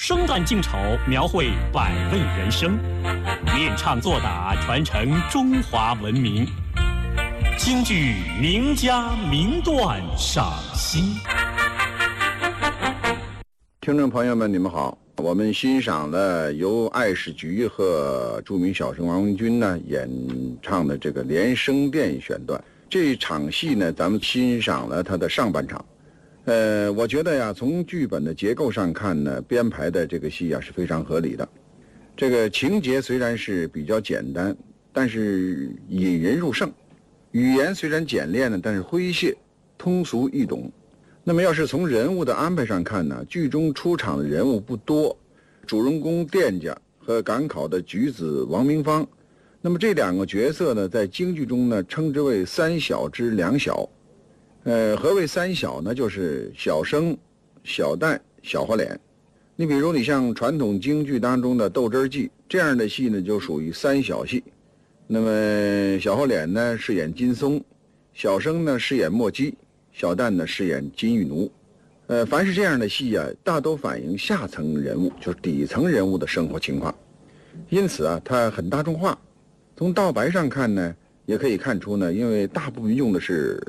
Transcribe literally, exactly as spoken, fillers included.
生旦净丑，描绘百味人生，练唱作打，传承中华文明。京剧名家名段赏析。 听众朋友们，你们好，我们欣赏了由艾世菊和著名小生王文军呢演唱的这个《连生殿》选段。这场戏呢，咱们欣赏了它的上半场。呃，我觉得呀，从剧本的结构上看呢，编排的这个戏啊是非常合理的。这个情节虽然是比较简单，但是引人入胜。语言虽然简练呢，但是诙谐，通俗易懂。那么要是从人物的安排上看呢，剧中出场的人物不多，主人公店家和赶考的举子王明芳，那么这两个角色呢，在京剧中呢称之为三小之两小。呃，何谓三小呢？就是小生、小旦、小花脸。你比如你像传统京剧当中的斗智记这样的戏呢，就属于三小戏。那么小花脸呢饰演金松，小生呢饰演莫姬，小旦呢饰演金玉奴。呃，凡是这样的戏啊，大都反映下层人物，就是底层人物的生活情况。因此啊，它很大众化。从道白上看呢，也可以看出呢，因为大部分用的是